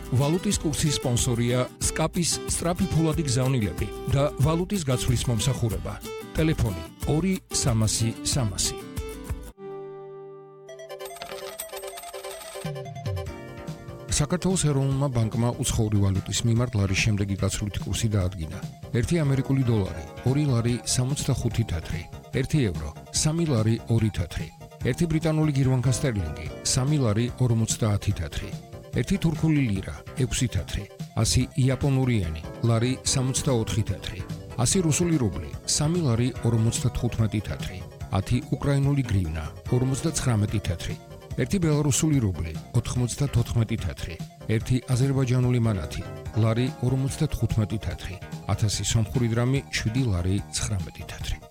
ვალუტის კურსის სპონსორია SCAP-ის სწრაფი ფულადი გზავნილები და ვალუტის გაცვლის მომსახურება. ტელეფონი 2-300-300. საქართველოს ეროვნულმა ბანკმა უცხოური ვალუტის მიმართ ლარის შემდეგი გაცვლითი კურსი დაადგინა. 1 ამერიკული დოლარი 2 ლარი 65 თათრი, 1 ევრო 3 ლარი 2 თათრი, 1 ბრიტანული გირვანქა სტერლინგი 3 ლარი 50 თათრი, 1 თურქული ლირა 6 თათრი, 100 იაპონური ენი ლარი 64 თათრი, 100 რუსული რუბლი 3 ლარი 55 თათრი, 10 უკრაინული გრივნა 59 თათრი, 1 ბელარუსული რუბლი 94 თათრი, 1 აზერბაიჯანული მანათი ლარი 55 თათრი, 1000 სომხური დრამი 7 ლარი 19 თათრი.